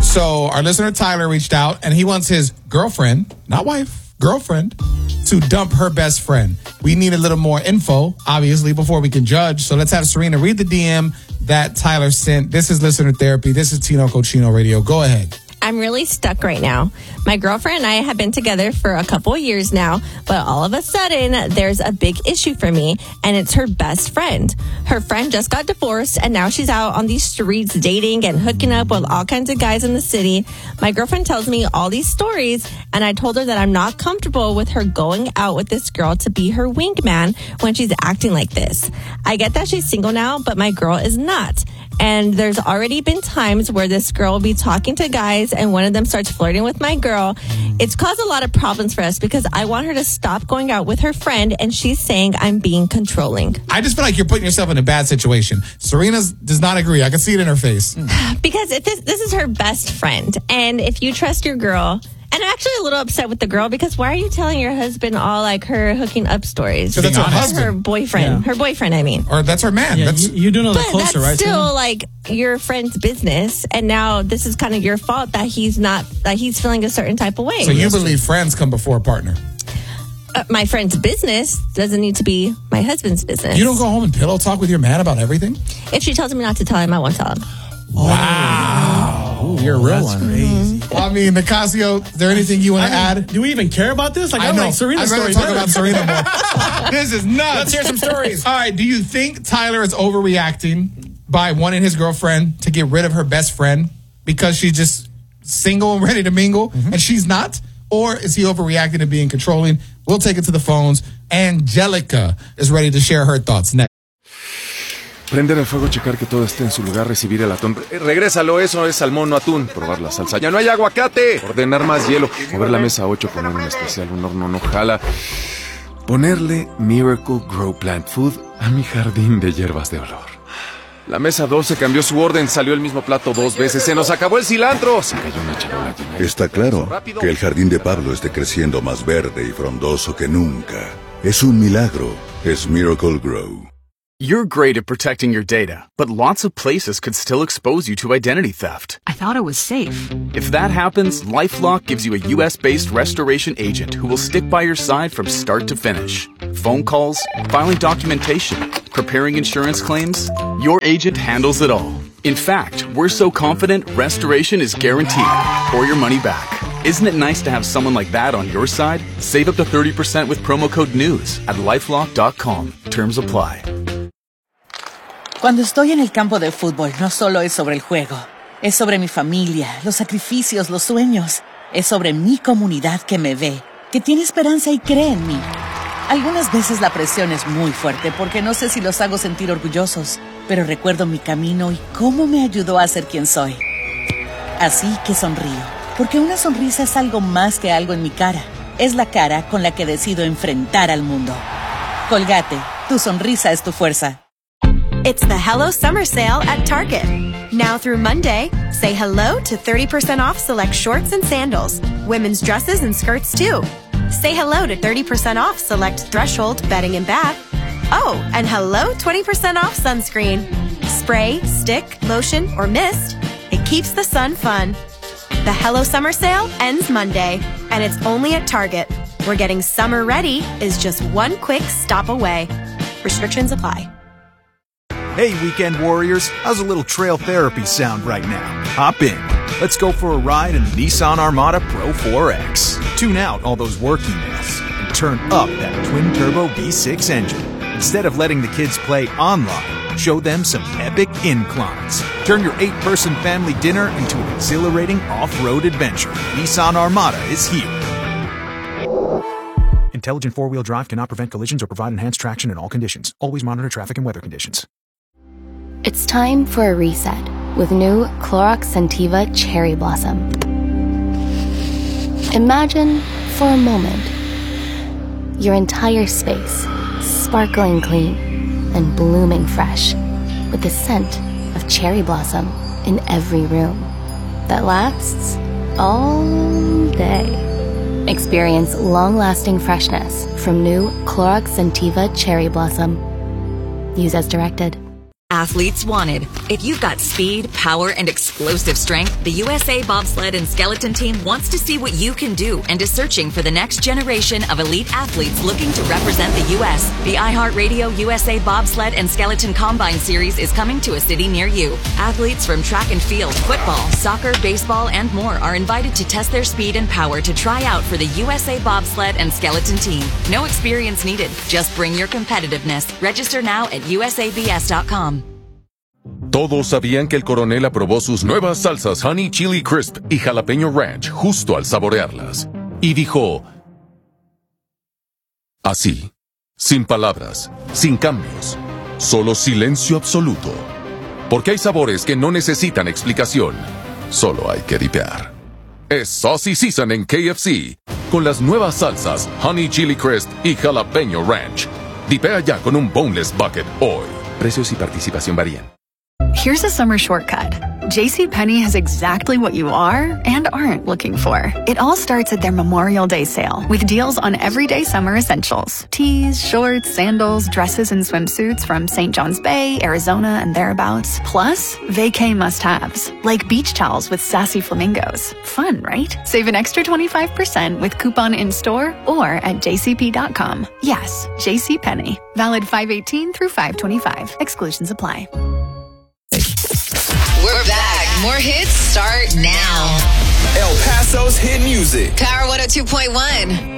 So our listener Tyler reached out, and he wants his girlfriend, not wife, girlfriend, to dump her best friend. We need a little more info, obviously, before we can judge. So let's have Serena read the DM that Tyler sent. This is Listener Therapy. This is Tino Cochino Radio. Go ahead. I'm really stuck right now. My girlfriend and I have been together for a couple of years now, but all of a sudden, there's a big issue for me, and it's her best friend. Her friend just got divorced, and now she's out on these streets dating and hooking up with all kinds of guys in the city. My girlfriend tells me all these stories, and I told her that I'm not comfortable with her going out with this girl to be her wingman when she's acting like this. I get that she's single now, but my girl is not. And there's already been times where this girl will be talking to guys and one of them starts flirting with my girl. It's caused a lot of problems for us because I want her to stop going out with her friend and she's saying I'm being controlling. I just feel like you're putting yourself in a bad situation. Serena does not agree. I can see it in her face. Because if this is her best friend, and if you trust your girl... And I'm actually a little upset with the girl because why are you telling your husband all like her hooking up stories? So that's her husband. Her boyfriend. Yeah. Her boyfriend, I mean. Or that's her man. Yeah, you do know that closer, right? But that's still like your friend's business. And now this is kind of your fault that he's feeling a certain type of way. So you believe friends come before a partner? My friend's business doesn't need to be my husband's business. You don't go home and pillow talk with your man about everything? If she tells me not to tell him, I won't tell him. Wow. Ooh, you're a real one. Crazy. Well, I mean, Nicasio, is there anything you want to add? Do we even care about this? Like, I know. Like Serena's I'd rather story talk about Serena more. This is nuts. Let's hear some stories. All right. Do you think Tyler is overreacting by wanting his girlfriend to get rid of her best friend because she's just single and ready to mingle and she's not? Or is he overreacting and being controlling? We'll take it to the phones. Angelica is ready to share her thoughts next. Prender el fuego, checar que todo esté en su lugar, recibir el atún. Regrésalo, eso es salmón, no atún. Probar la salsa. ¡Ya no hay aguacate! Ordenar más hielo. Mover la mesa 8, poner un especial, un horno no jala. Ponerle Miracle Grow Plant Food a mi jardín de hierbas de olor. La mesa 12 cambió su orden, salió el mismo plato 2 veces. ¡Se nos acabó el cilantro! Se cayó una charola llena. Está claro que el jardín de Pablo esté creciendo más verde y frondoso que nunca. Es un milagro. Es Miracle Grow. You're great at protecting your data, but lots of places could still expose you to identity theft. I thought it was safe. If that happens, LifeLock gives you a US-based restoration agent who will stick by your side from start to finish. Phone calls, filing documentation, preparing insurance claims, your agent handles it all. In fact, we're so confident restoration is guaranteed or your money back. Isn't it nice to have someone like that on your side? Save up to 30% with promo code NEWS at lifelock.com. Terms apply. Cuando estoy en el campo de fútbol, no solo es sobre el juego. Es sobre mi familia, los sacrificios, los sueños. Es sobre mi comunidad que me ve, que tiene esperanza y cree en mí. Algunas veces la presión es muy fuerte porque no sé si los hago sentir orgullosos, pero recuerdo mi camino y cómo me ayudó a ser quien soy. Así que sonrío, porque una sonrisa es algo más que algo en mi cara. Es la cara con la que decido enfrentar al mundo. Colgate, tu sonrisa es tu fuerza. It's the Hello Summer Sale at Target. Now through Monday, say hello to 30% off select shorts and sandals, women's dresses and skirts too. Say hello to 30% off select Threshold bedding and bath. Oh, and hello 20% off sunscreen. Spray, stick, lotion, or mist. It keeps the sun fun. The Hello Summer Sale ends Monday, and it's only at Target, where getting summer ready is just one quick stop away. Restrictions apply. Hey, weekend warriors, how's a little trail therapy sound right now? Hop in. Let's go for a ride in the Nissan Armada Pro 4X. Tune out all those work emails and turn up that twin-turbo V6 engine. Instead of letting the kids play online, show them some epic inclines. Turn your 8-person family dinner into an exhilarating off-road adventure. Nissan Armada is here. Intelligent four-wheel drive cannot prevent collisions or provide enhanced traction in all conditions. Always monitor traffic and weather conditions. It's time for a reset with new Clorox Scentiva Cherry Blossom. Imagine, for a moment, your entire space sparkling clean and blooming fresh with the scent of cherry blossom in every room that lasts all day. Experience long-lasting freshness from new Clorox Scentiva Cherry Blossom. Use as directed. Athletes wanted. If you've got speed, power, and explosive strength, the USA Bobsled and Skeleton Team wants to see what you can do and is searching for the next generation of elite athletes looking to represent the U.S. The iHeartRadio USA Bobsled and Skeleton Combine Series is coming to a city near you. Athletes from track and field, football, soccer, baseball, and more are invited to test their speed and power to try out for the USA Bobsled and Skeleton Team. No experience needed. Just bring your competitiveness. Register now at usabs.com. Todos sabían que el coronel aprobó sus nuevas salsas Honey Chili Crisp y Jalapeño Ranch justo al saborearlas. Y dijo... así, sin palabras, sin cambios, solo silencio absoluto. Porque hay sabores que no necesitan explicación, solo hay que dipear. Es Saucy Season en KFC, con las nuevas salsas Honey Chili Crisp y Jalapeño Ranch. Dipea ya con un boneless bucket hoy. Precios y participación varían. Here's a summer shortcut. JCPenney has exactly what you are and aren't looking for. It all starts at their Memorial Day sale with deals on everyday summer essentials. Tees, shorts, sandals, dresses, and swimsuits from St. John's Bay, Arizona, and thereabouts. Plus, vacay must-haves, like beach towels with sassy flamingos. Fun, right? Save an extra 25% with coupon in-store or at jcp.com. Yes, JCPenney. Valid 5/18 through 5/25. Exclusions apply. We're back. More hits start now. El Paso's hit music. Power 102.1.